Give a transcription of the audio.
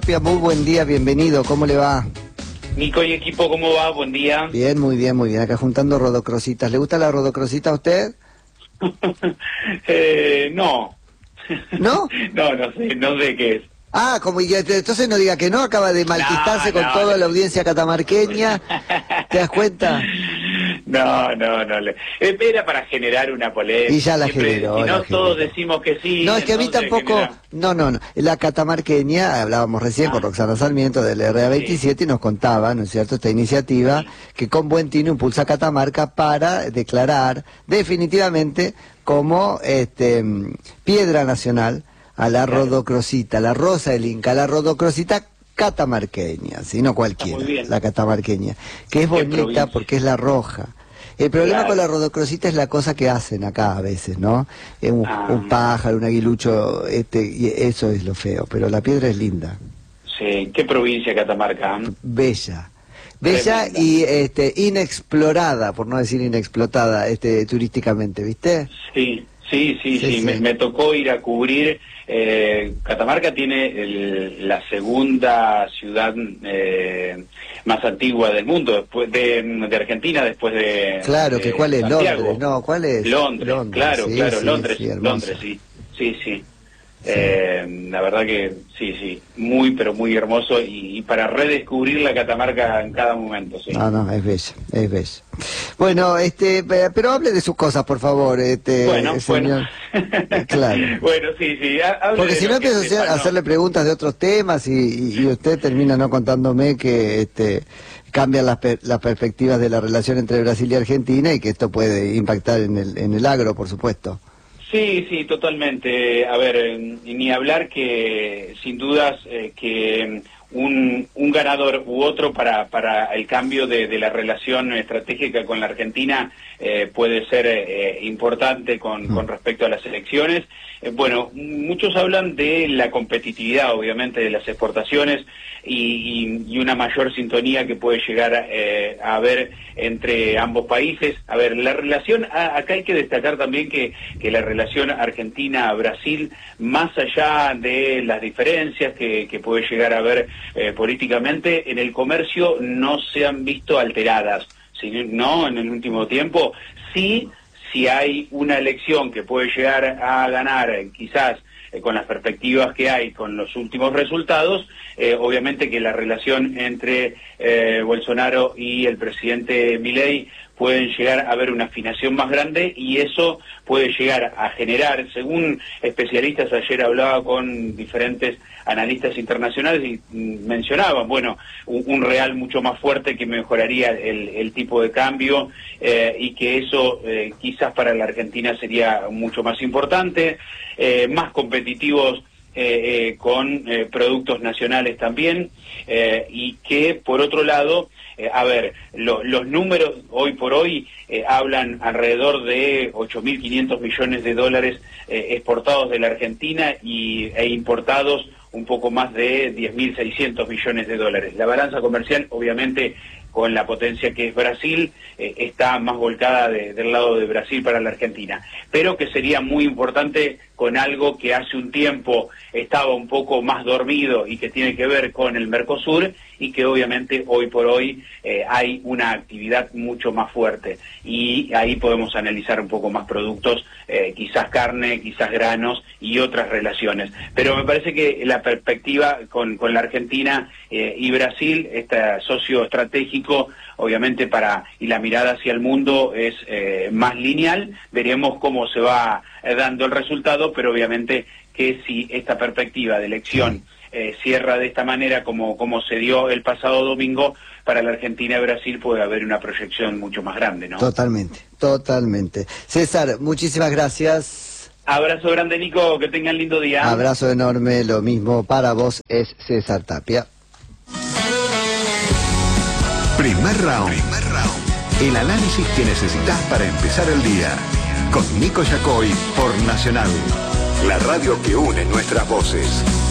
Muy buen día, bienvenido, ¿cómo le va? Nico y equipo, ¿cómo va? Buen día. Bien, muy bien, muy bien. Acá juntando rodocrositas. ¿Le gusta la rodocrosita a usted? No. ¿No? No sé qué es. Ah, entonces no diga que no, acaba de malquistarse con toda la audiencia catamarqueña. ¿Te das cuenta? No. Era para generar una polémica. Y ya la Siempre, generó. si no, la todos generó. decimos que sí. No, es que a mí tampoco... No. La catamarqueña, hablábamos recién con Roxana Sarmiento del RA27 y nos contaba, ¿no es cierto?, esta iniciativa que con buen tino impulsa a Catamarca para declarar definitivamente como piedra nacional a la rodocrosita, la rosa del Inca, la rodocrosita catamarqueña, si no cualquiera, la catamarqueña, que es bonita porque es la roja. El problema con la rodocrosita es la cosa que hacen acá a veces, ¿no? Un pájaro, un aguilucho, y eso es lo feo, pero la piedra es linda. Sí, ¿qué provincia Catamarca? Bella y inexplorada, por no decir inexplotada, turísticamente, ¿viste? Sí. Me tocó ir a cubrir. Catamarca tiene la segunda ciudad más antigua del mundo, después de Argentina, después de... Claro, que ¿cuál es? Santiago. Londres, ¿no? ¿Cuál es? Londres, claro, Londres, Sí. La verdad que sí, muy pero muy hermoso y para redescubrir la Catamarca en cada momento, sí. No, es bella. Bueno, pero hable de sus cosas, por favor, señor. Claro. Bueno, sí. Porque si no empiezo a hacerle preguntas de otros temas y usted termina no contándome que cambian las perspectivas de la relación entre Brasil y Argentina y que esto puede impactar en el agro, por supuesto. Sí, totalmente. A ver, ni hablar que sin dudas que un ganador u otro para el cambio de la relación estratégica con la Argentina puede ser importante con respecto a las elecciones. Bueno, muchos hablan de la competitividad, obviamente, de las exportaciones y una mayor sintonía que puede llegar a haber entre ambos países. A ver, la relación, acá hay que destacar también que la relación Argentina-Brasil, más allá de las diferencias que puede llegar a haber políticamente, en el comercio no se han visto alteradas, ¿no? En el último tiempo, sí. Si hay una elección que puede llegar a ganar, quizás con las perspectivas que hay, con los últimos resultados, obviamente que la relación entre Bolsonaro y el presidente Milei pueden llegar a haber una afinación más grande y eso puede llegar a generar, según especialistas, ayer hablaba con diferentes analistas internacionales y mencionaban, bueno, un real mucho más fuerte que mejoraría el tipo de cambio y que eso quizás para la Argentina sería mucho más importante, más competitivos con productos nacionales también y que por otro lado, a ver, los números hoy por hoy hablan alrededor de 8.500 millones de dólares exportados de la Argentina e importados un poco más de 10.600 millones de dólares. La balanza comercial, obviamente, con la potencia que es Brasil, está más volcada del lado de Brasil para la Argentina. Pero que sería muy importante con algo que hace un tiempo estaba un poco más dormido y que tiene que ver con el Mercosur y que obviamente hoy por hoy hay una actividad mucho más fuerte. Y ahí podemos analizar un poco más productos, quizás carne, quizás granos y otras relaciones. Pero me parece que la perspectiva con la Argentina y Brasil, este socio estratégico, obviamente y la mirada hacia el mundo es más lineal. Veremos cómo se va dando el resultado, pero obviamente que si esta perspectiva de elección cierra de esta manera como se dio el pasado domingo, para la Argentina y Brasil puede haber una proyección mucho más grande, ¿no? Totalmente. César, muchísimas gracias. Abrazo grande, Nico, que tengan lindo día. Abrazo enorme, lo mismo para vos, es César Tapia. Primer round. El análisis que necesitas para empezar el día. Con Nico Yacoy por Nacional. La radio que une nuestras voces.